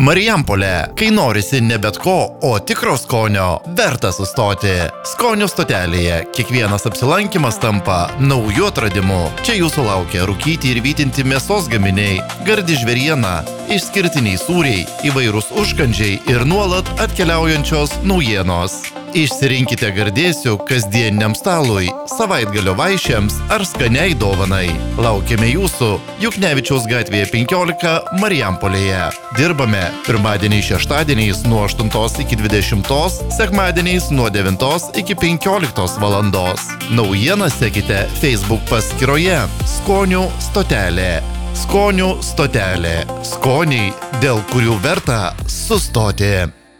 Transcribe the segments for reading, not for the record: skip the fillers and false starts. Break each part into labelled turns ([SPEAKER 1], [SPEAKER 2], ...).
[SPEAKER 1] Marijampolė, kai norisi ne bet ko, o tikro skonio, verta sustoti. Skonio stotelėje kiekvienas apsilankimas tampa nauju atradimu. Čia jūsų laukia rūkyti ir vytinti mėsos gaminiai, gardi žvėriena, išskirtiniai sūriai, įvairūs užkandžiai ir nuolat atkeliaujančios naujienos. Išsirinkite gardėsių kasdieniniam stalui, savaitgalio vaišėms ar skaniai dovanai. Laukiame jūsų Juknevičiaus gatvėje 15 Marijampolėje. Dirbame pirmadieniais šeštadieniais nuo 8 iki 20, sekmadieniais nuo 9 iki 15 valandos. Naujienas sekite Facebook paskyroje Skonių stotelė. Skonių stotelė. Skoniai, dėl kurių verta sustoti.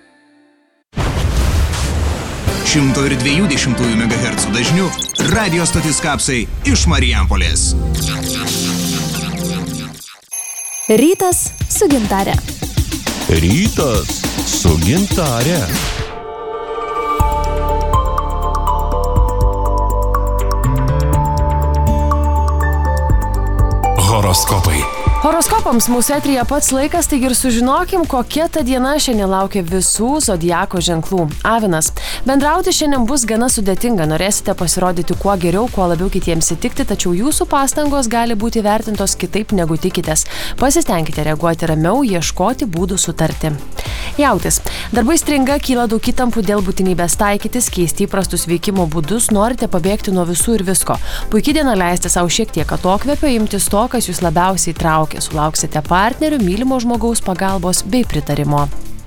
[SPEAKER 2] 102,2 MHz dažniu radio stotis Kapsai iš Marijampolės.
[SPEAKER 3] Rytas su gintare.
[SPEAKER 4] Rytas su gintare. Horoskopai.
[SPEAKER 5] Horoskopams mūsų eteryje pats laikas, taigi ir sužinokim, kokia ta diena šiandien laukia visų zodiako ženklų. Avinas. Bendrauti šiandien bus gana sudėtinga, norėsite pasirodyti kuo geriau, kuo labiau kitiems įtikti, tačiau jūsų pastangos gali būti vertintos kitaip negu tikitės. Pasistengkite reaguoti ramiau, ieškoti būdų sutarti. Jautis. Darbai stringa, kyla daug įtampų dėl būtinybės taikytis, keisti įprastus veikimo būdus, norite pabėgti nuo visų ir visko. Puikiai diena leisti savo šiek tiek atokvėpio, imtis to, kas jūs labiausiai traukia. Sulauksite partnerių, mylimo žmogaus pagalbos bei pritarimo.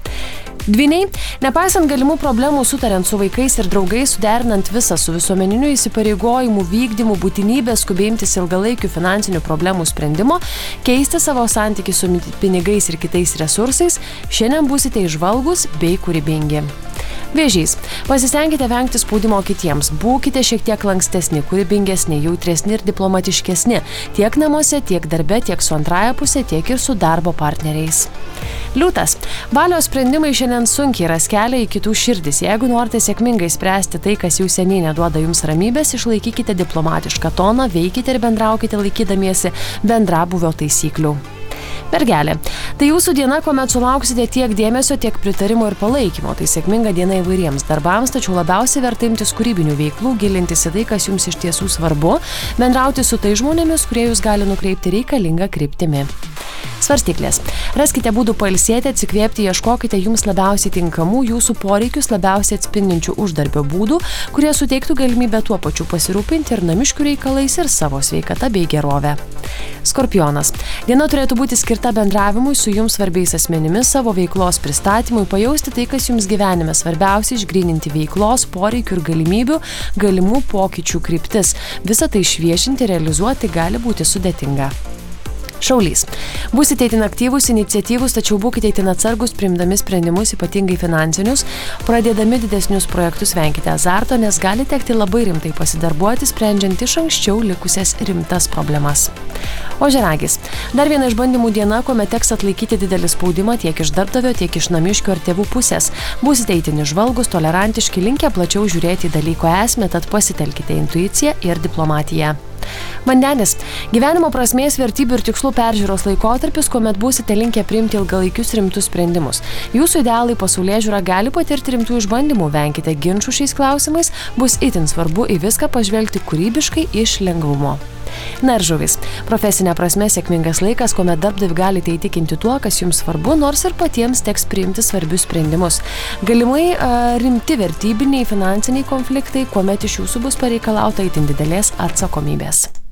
[SPEAKER 5] Dvyniai. Nepaisant galimų problemų sutariant su vaikais ir draugais, suderinant visą su visuomeniniu įsipareigojimu, vykdymu, būtinybė skubiai imtis ilgalaikių finansinių problemų sprendimo, keisti savo santykį su pinigais ir kitais resursais, šiandien būsite įžvalgūs bei kūrybingi. Vėžys. Pasistengkite vengti spaudimo kitiems, būkite šiek tiek lankstesni, kūrybingesni, jautresni ir diplomatiškesni, tiek namuose, tiek darbe, tiek su antraja pusė, tiek ir su darbo partneriais. Liūtas. Valios sprendimai šiandien sunkiai ras kelią į kitų širdis. Jeigu norite sėkmingai spręsti tai, kas jau seniai neduoda jums ramybės, išlaikykite diplomatišką toną, veikite ir bendraukite laikydamiesi bendrabūvio taisyklių. Mergelė. Tai jūsų diena, kuomet sulauksite tiek dėmesio, tiek pritarimo ir palaikymo. Tai sėkminga diena įvairiems darbams, tačiau labiausiai verta imtis kūrybinių veiklų, gilintis į tai, kas jums iš tiesų svarbu, bendrauti su tai žmonėmis, kurie jūs gali nukreipti reikalingą kryptimi. Svarstyklės. Raskite būdų pailsėti, atsikvėpti, ieškokite jums labiausiai tinkamų, jūsų poreikius labiausiai atspindinčių uždarbio būdų, kurie suteiktų galimybę tuo pačiu pasirūpinti ir namiškių reikalais ir savo sveikata bei gerovę. Skorpionas. Diena turėtų būti skirta bendravimui su jums svarbiais asmenimis, savo veiklos pristatymui, pajausti tai, kas jums gyvenime svarbiausia, išgryninti veiklos, poreikių ir galimybių, galimų pokyčių kryptis. Visą tai išviešinti, realizuoti gali būti sudėtinga. Šaulys. Būsite itin aktyvūs, iniciatyvūs, tačiau būkite itin atsargus priimdami sprendimus, ypatingai finansinius. Pradėdami didesnius projektus venkite azarto, nes gali tekti labai rimtai pasidarbuoti, sprendžiant iš anksčiau likusias rimtas problemas. Ožiaragis. Dar viena išbandymų diena, kuomet teks atlaikyti didelį spaudimą tiek iš darbdavio, tiek iš namiškių ar tėvų pusės. Būsite itin įžvalgūs, tolerantiški, linkę plačiau žiūrėti į dalyko esmę, tad pasitelkite intuiciją ir diplomatiją. Vandenis. Gyvenimo prasmės, vertybių ir tikslų peržiūros laikotarpis, kuomet būsite linkę priimti ilgalaikius rimtus sprendimus. Jūsų idealai pasaulėžiūra gali patirti rimtų išbandymų, venkite ginčų šiais klausimais, bus itin svarbu į viską pažvelgti kūrybiškai iš lengvumo. Na ir žuvis. Profesinė prasme sėkmingas laikas, kuomet darbdavi galite įtikinti tuo, kas jums svarbu, nors ir patiems teks priimti svarbius sprendimus. Galimai rimti vertybiniai, finansiniai konfliktai, kuomet iš jūsų bus pareikalauta itin didelės atsakomybės.